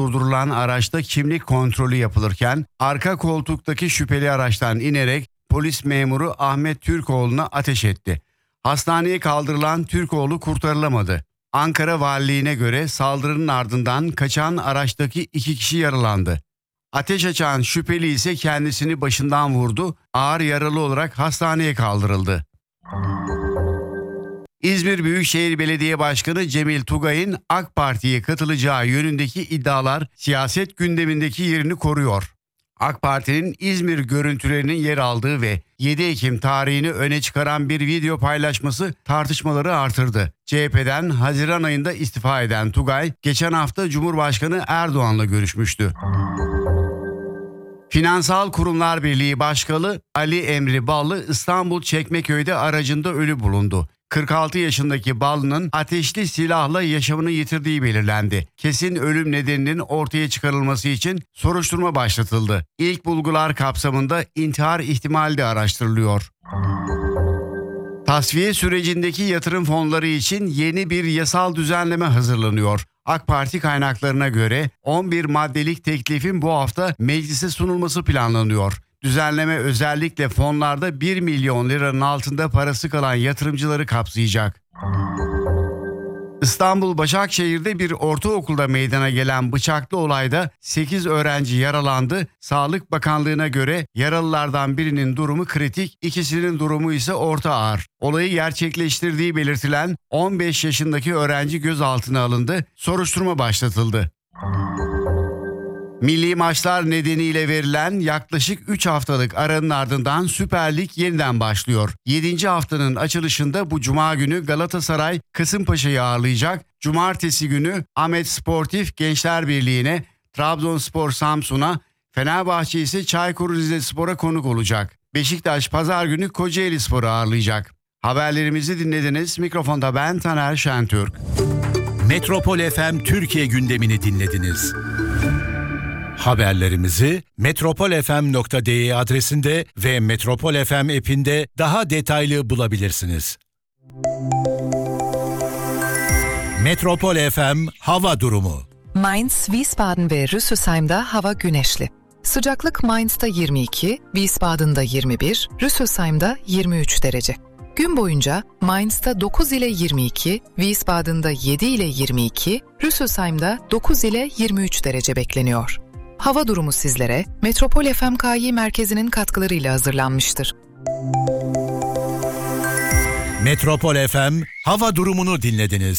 durdurulan araçta kimlik kontrolü yapılırken arka koltuktaki şüpheli araçtan inerek polis memuru Ahmet Türkoğlu'na ateş etti. Hastaneye kaldırılan Türkoğlu kurtarılamadı. Ankara Valiliğine göre saldırının ardından kaçan araçtaki 2 kişi yaralandı. Ateş açan şüpheli ise kendisini başından vurdu, ağır yaralı olarak hastaneye kaldırıldı. İzmir Büyükşehir Belediye Başkanı Cemil Tugay'ın AK Parti'ye katılacağı yönündeki iddialar siyaset gündemindeki yerini koruyor. AK Parti'nin İzmir görüntülerinin yer aldığı ve 7 Ekim tarihini öne çıkaran bir video paylaşması tartışmaları artırdı. CHP'den Haziran ayında istifa eden Tugay, geçen hafta Cumhurbaşkanı Erdoğan'la görüşmüştü. Finansal Kurumlar Birliği Başkanı Ali Emri Ballı İstanbul Çekmeköy'de aracında ölü bulundu. 46 yaşındaki Ballı'nın ateşli silahla yaşamını yitirdiği belirlendi. Kesin ölüm nedeninin ortaya çıkarılması için soruşturma başlatıldı. İlk bulgular kapsamında intihar ihtimali de araştırılıyor. Tasfiye sürecindeki yatırım fonları için yeni bir yasal düzenleme hazırlanıyor. AK Parti kaynaklarına göre 11 maddelik teklifin bu hafta meclise sunulması planlanıyor. Düzenleme özellikle fonlarda 1 milyon liranın altında parası kalan yatırımcıları kapsayacak. İstanbul Başakşehir'de bir ortaokulda meydana gelen bıçaklı olayda 8 öğrenci yaralandı. Sağlık Bakanlığı'na göre yaralılardan birinin durumu kritik, ikisinin durumu ise orta ağır. Olayı gerçekleştirdiği belirtilen 15 yaşındaki öğrenci gözaltına alındı. Soruşturma başlatıldı. Milli maçlar nedeniyle verilen yaklaşık 3 haftalık aranın ardından Süper Lig yeniden başlıyor. 7. haftanın açılışında bu cuma günü Galatasaray Kasımpaşa'yı ağırlayacak. Cumartesi günü Ahmet Sportif Gençler Birliği'ne, Trabzonspor Samsun'a, Fenerbahçe ise Çaykur Rizespor'a konuk olacak. Beşiktaş pazar günü Kocaelispor'u ağırlayacak. Haberlerimizi dinlediniz. Mikrofonda ben Taner Şentürk. Metropol FM Türkiye gündemini dinlediniz. Haberlerimizi metropolfm.de adresinde ve Metropol FM app'inde daha detaylı bulabilirsiniz. Metropol FM hava durumu. Mainz, Wiesbaden ve Rüsselsheim'da hava güneşli. Sıcaklık Mainz'da 22, Wiesbaden'da 21, Rüsselsheim'da 23 derece. Gün boyunca Mainz'da 9 ile 22, Wiesbaden'da 7 ile 22, Rüsselsheim'da 9 ile 23 derece bekleniyor. Hava durumu sizlere Metropol FMKİ merkezinin katkılarıyla hazırlanmıştır. Metropol FM hava durumunu dinlediniz.